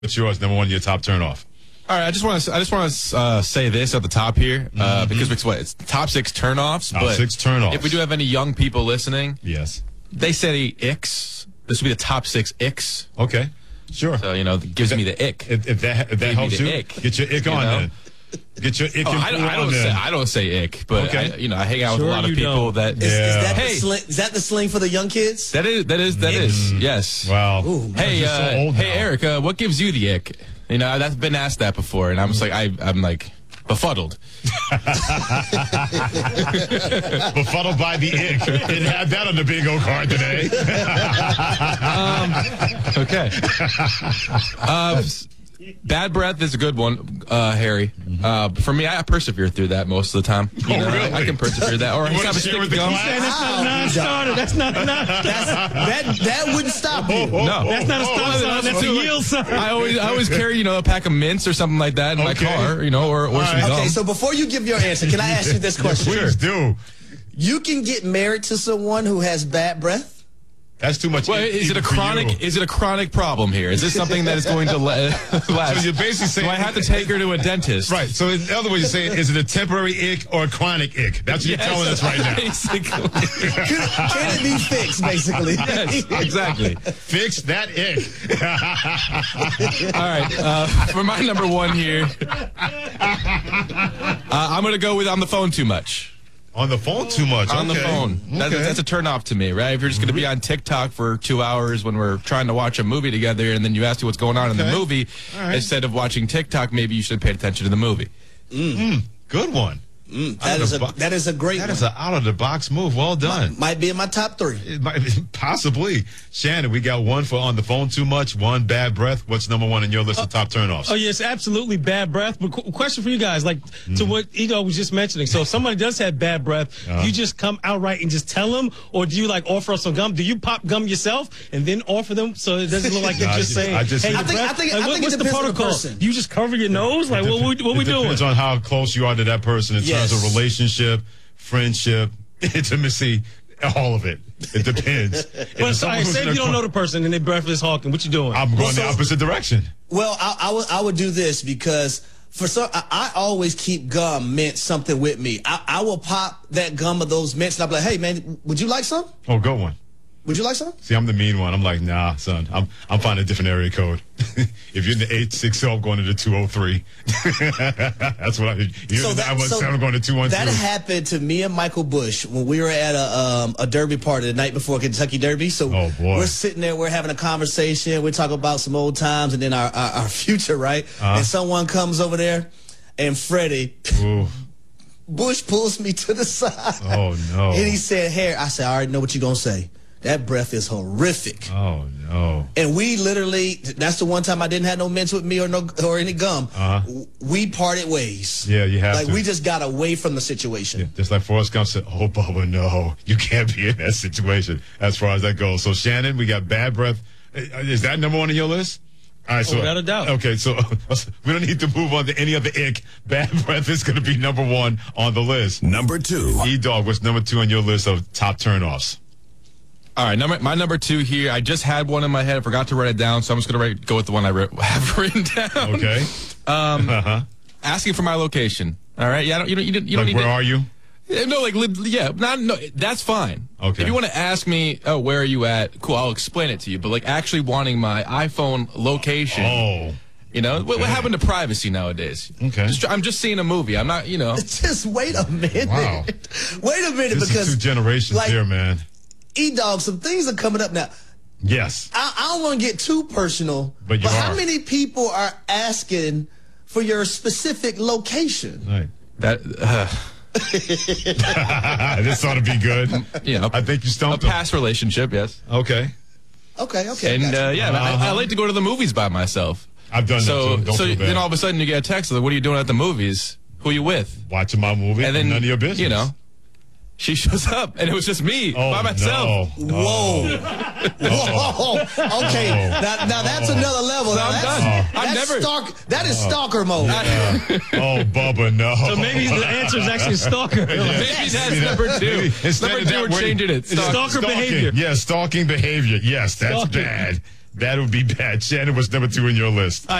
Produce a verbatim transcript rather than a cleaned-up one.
What's yours? Number one, your top turn off. All right, I just want to I just want to uh, say this at the top here uh, mm-hmm. because it's what it's top six turnoffs. Top but six turnoffs. If we do have any young people listening, yes, they say icks. This would be the top six icks. Okay, sure. So you know, it gives that, me the ick. If, if that if that helps you, ick, get your ick you on know? then. Get your ick oh, and I, don't, I don't say I don't say ick, but okay. I, you know I hang out sure with a lot of people don't. that. Is, yeah. is, that hey, the sling, is that the sling for the young kids? That is that is that Ick. is yes. Wow. Ooh, hey, so uh, old hey, now. Eric, uh, what gives you the ick? You know, that's been asked that before, and I'm just like I I'm like befuddled. Befuddled by the ick. It had that on the bingo card today. um, okay. Uh, bad breath is a good one, uh, Harry. Uh, for me, I persevere through that most of the time. You Oh, know, really? I, I can persevere that. Or You have wanna a share stick with of the gum. class? That's not a non-starter. That's not a non-starter. That's, that that wouldn't stop you. No, That's not a stop Oh, sign. That's a yield sign. I always, I always carry, you know, a pack of mints or something like that in Okay. my car, you know, or, or some right. gum. Okay, so before you give your answer, can I ask you this question? Please do. You can get married to someone who has bad breath? That's too much. Well, ick is it a even for chronic? you. Is it a chronic problem here? Is this something that is going to la- last? So you're basically saying, do I have to take her to a dentist? Right. So in other words, you're saying, is it a temporary ick or a chronic ick? That's what Yes, you're telling us right now. Basically. Can, can it be fixed, basically? Yes, exactly. Fix that ick. All right. Uh, for my number one here, uh, I'm going to go with on the phone too much. On the phone too much. On the Okay. phone. That, Okay. that's a turn off to me, right? If you're just going to be on TikTok for two hours when we're trying to watch a movie together and then you ask me what's going on in the Okay. movie, All right. instead of watching TikTok, maybe you should pay attention to the movie. Mm, good one. Mm, Out that of is the a bo- that is a great That one. is an out of the box move. Well done. Might be in my top three. It might be, possibly. Shannon, we got one for on the phone too much, one bad breath. What's number one in your list of top turnoffs? Oh, yes, absolutely bad breath. But qu- question for you guys, like to what Edo was just mentioning. So if somebody does have bad breath, Uh-huh. do you just come outright and just tell them? Or do you like offer up some gum? Do you pop gum yourself and then offer them so it doesn't look like you're Nah, I just just- saying, I just- hey, I your think- I breath? think- Like, I what- think it what's the depends on the protocol? person. You just cover your nose? Like, what, what, what we it doing? depends on how close you are to that person in Yes. terms of relationship, friendship, intimacy, all of it. It depends. If But it's so, someone all right, who's say in if a you don't cr- know the person and they breathless hawking, what you doing? I'm going Well, the so- opposite direction. Well, I, I would I would do this because for some I, I always keep gum mint something with me. I, I will pop that gum of those mints and I'll be like, hey man, would you like some? Oh, good one. Would you like some? See, I'm the mean one. I'm like, nah, son. I'm I'm finding a different area code. If you're in the eight six zero, I'm going to the two oh three. That's what I. You're in the nine one seven, I'm going to two one two. That happened to me and Michael Bush when we were at a um, a derby party the night before Kentucky Derby. So Oh, boy. we're sitting there, we're having a conversation, we're talking about some old times and then our our, our future, right? Uh-huh. And someone comes over there, and Freddie Ooh. Bush pulls me to the side. Oh, no. And he said, "Harry," I said, "I already know what you're gonna say. That breath is horrific." Oh, no. And we literally, that's the one time I didn't have no mints with me or no or any gum. Uh-huh. We parted ways. Yeah, you have like to. we just got away from the situation. Yeah, just like Forrest Gump said, oh, Bubba, no, you can't be in that situation as far as that goes. So, Shannon, we got bad breath. Is that number one on your list? All right, so, without a doubt. Okay, so we don't need to move on to any other ick. Bad breath is going to be number one on the list. Number two. E-Dog, what's number two on your list of top turnoffs? All right, number, my number two here. I just had one in my head. I forgot to write it down, so I'm just going to go with the one I re- have written down. Okay. Um, Uh-huh. Asking for my location. All right. Yeah. I don't, you don't. You don't, you don't Like, need where to, are you? Eh, No, like, li- yeah, not, no, that's fine. Okay. If you want to ask me, oh, where are you at? Cool, I'll explain it to you. But, like, actually wanting my iPhone location, Oh. you know, what, what Okay. happened to privacy nowadays? Okay. Just, I'm just seeing a movie. I'm not, you know. Just wait a minute. Wow. Wait a minute, This because is two generations like, here, man. E-Dog, some things are coming up now. Yes. I, I don't want to get too personal, But you how are. many people are asking for your specific location? Right. That, uh, This ought to be good. you know, I think you a stumped him. past relationship, yes. Okay. Okay, okay. And, gotcha. uh, yeah, I, I Uh-huh. like to go to the movies by myself. I've done So, that too. Don't so feel bad. then all of a sudden you get a text like, "What are you doing at the movies? Who are you with?" Watching my movie And then none of your business. You know, she shows up and it was just me Oh, by myself. No. Whoa. Whoa. Okay. Oh. Now, now that's another level. So Now I'm that's, done. I'm that's never- stalk, that is stalker mode. Oh, Bubba, no. So maybe the answer is actually stalker. Maybe Yes. that's number two. Instead number of two, that, we're wait, changing it. it's Stalk- Stalker behavior. Yeah, stalking behavior. Yes, that's Stalking. bad. That would be bad. Shannon was number two in your list.